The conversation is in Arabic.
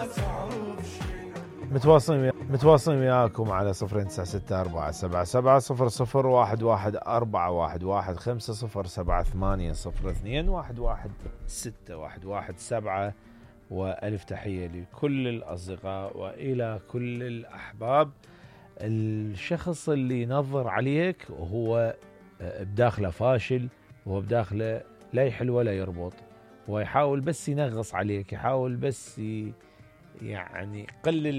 متواصلين وياكم على 0964-700-508-002-116-1117. وألف تحية لكل الأصدقاء وإلى كل الأحباب. الشخص اللي ينظر عليك وهو بداخله فاشل، وهو بداخله لا يحل ولا يربط، ويحاول بس ينغص عليك، يحاول بس يعني يقلل